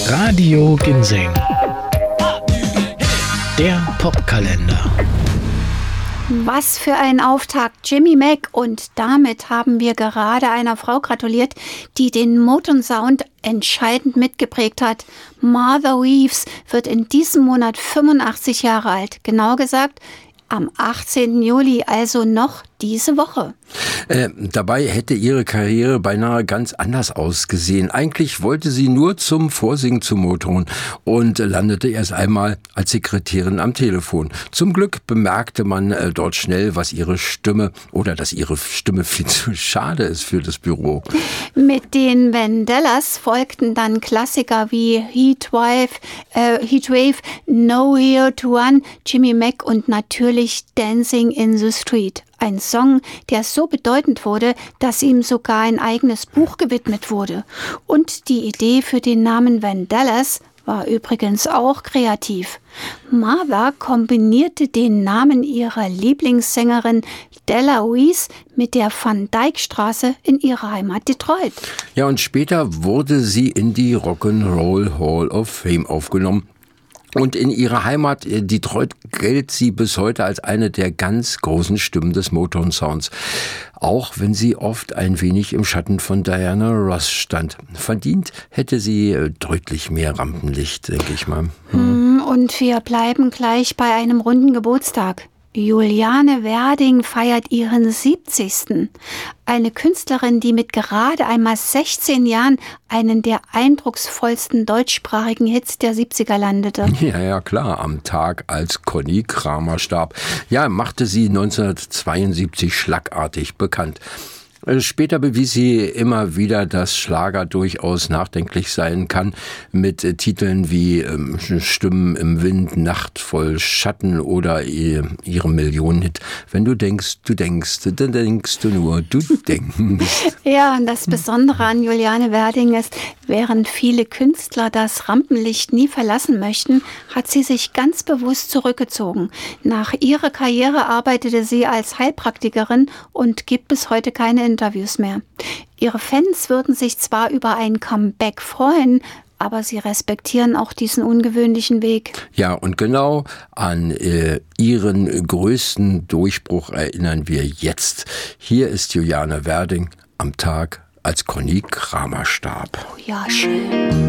Radio Ginseng, der Popkalender. Was für ein Auftakt, Jimmy Mac. Und damit haben wir gerade einer Frau gratuliert, die den Motown-Sound entscheidend mitgeprägt hat. Martha Reeves wird in diesem Monat 85 Jahre alt. Genau gesagt, am 18. Juli, also noch diese Woche. Dabei hätte ihre Karriere beinahe ganz anders ausgesehen. Eigentlich wollte sie nur zum Vorsingen zu Motown und landete erst einmal als Sekretärin am Telefon. Zum Glück bemerkte man dort schnell, dass ihre Stimme viel zu schade ist für das Büro. Mit den Vandellas folgten dann Klassiker wie Heatwave, Nowhere to Run, Jimmy Mac und natürlich Dancing in the Street. Ein Song, der so bedeutend wurde, dass ihm sogar ein eigenes Buch gewidmet wurde. Und die Idee für den Namen Vandellas war übrigens auch kreativ. Martha kombinierte den Namen ihrer Lieblingssängerin Della Reese mit der Van Dyke Straße in ihrer Heimat Detroit. Ja, und später wurde sie in die Rock'n'Roll Hall of Fame aufgenommen. Und in ihrer Heimat Detroit gilt sie bis heute als eine der ganz großen Stimmen des Motown-Sounds. Auch wenn sie oft ein wenig im Schatten von Diana Ross stand. Verdient hätte sie deutlich mehr Rampenlicht, denke ich mal. Und wir bleiben gleich bei einem runden Geburtstag. Juliane Werding feiert ihren 70. Eine Künstlerin, die mit gerade einmal 16 Jahren einen der eindrucksvollsten deutschsprachigen Hits der 70er landete. Ja, klar. Am Tag, als Conny Kramer starb, machte sie 1972 schlagartig bekannt. Später bewies sie immer wieder, dass Schlager durchaus nachdenklich sein kann, mit Titeln wie Stimmen im Wind, Nacht voll Schatten oder ihrem Millionenhit. Wenn du denkst, dann denkst du nur, du denkst. Ja, und das Besondere an Juliane Werding ist, während viele Künstler das Rampenlicht nie verlassen möchten, hat sie sich ganz bewusst zurückgezogen. Nach ihrer Karriere arbeitete sie als Heilpraktikerin und gibt bis heute keine Interviews mehr. Ihre Fans würden sich zwar über ein Comeback freuen, aber sie respektieren auch diesen ungewöhnlichen Weg. Ja, und genau an ihren größten Durchbruch erinnern wir jetzt. Hier ist Juliane Werding am Tag, als Conny Kramer starb. Oh ja, schön.